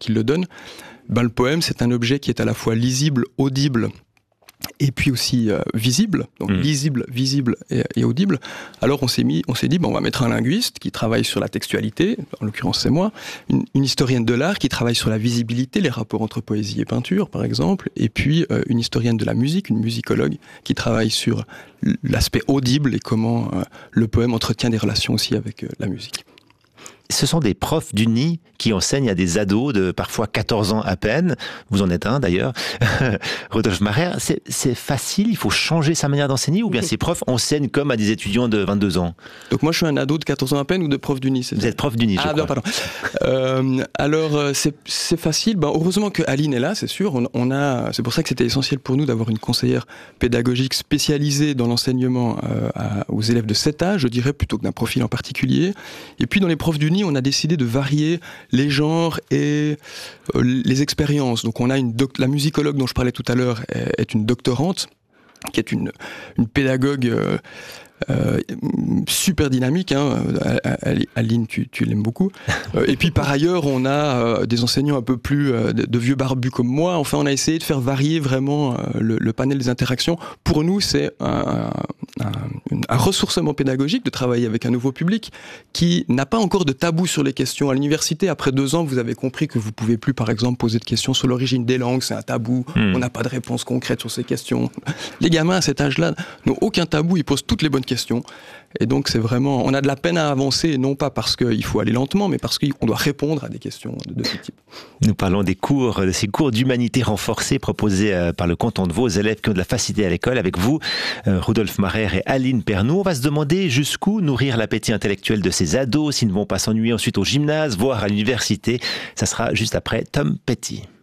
qui le donne. Le poème, c'est un objet qui est à la fois lisible, audible, et puis aussi visible, donc lisible, visible et audible. Alors on s'est dit, on va mettre un linguiste qui travaille sur la textualité, en l'occurrence c'est moi, une historienne de l'art qui travaille sur la visibilité, les rapports entre poésie et peinture par exemple, et puis une historienne de la musique, une musicologue qui travaille sur l'aspect audible et comment le poème entretient des relations aussi avec la musique. Ce sont des profs d'Uni qui enseignent à des ados de parfois 14 ans à peine. Vous en êtes un d'ailleurs. Rudolf Marer, c'est facile, il faut changer sa manière d'enseigner ou bien ces profs enseignent comme à des étudiants de 22 ans? Donc moi je suis un ado de 14 ans à peine ou de prof d'Uni? Vous êtes prof d'Uni, je crois. Non, pardon. Alors c'est facile. Heureusement que Aline est là, c'est sûr. C'est pour ça que c'était essentiel pour nous d'avoir une conseillère pédagogique spécialisée dans l'enseignement aux élèves de cet âge, je dirais, plutôt que d'un profil en particulier. Et puis dans les profs d'Uni, on a décidé de varier les genres et les expériences. Donc on a la musicologue dont je parlais tout à l'heure est une doctorante, qui est une pédagogue super dynamique, hein. Aline, tu l'aimes beaucoup. Et puis par ailleurs, on a des enseignants un peu plus de vieux barbus comme moi. Enfin, on a essayé de faire varier vraiment le panel des interactions. Pour nous, c'est un ressourcement pédagogique de travailler avec un nouveau public qui n'a pas encore de tabou sur les questions. À l'université, après 2 ans, vous avez compris que vous pouvez plus, par exemple, poser de questions sur l'origine des langues. C'est un tabou. On n'a pas de réponse concrète sur ces questions. Les gamins à cet âge-là n'ont aucun tabou. Ils posent toutes les bonnes questions. Et donc c'est vraiment, on a de la peine à avancer, non pas parce qu'il faut aller lentement, mais parce qu'on doit répondre à des questions de ce type. Nous parlons de ces cours d'humanité renforcés proposés par le canton de Vaud aux élèves qui ont de la facilité à l'école. Avec vous, Rudolf Marer et Aline Pernoud. On va se demander jusqu'où nourrir l'appétit intellectuel de ces ados, s'ils ne vont pas s'ennuyer ensuite au gymnase, voire à l'université. Ça sera juste après Tom Petty.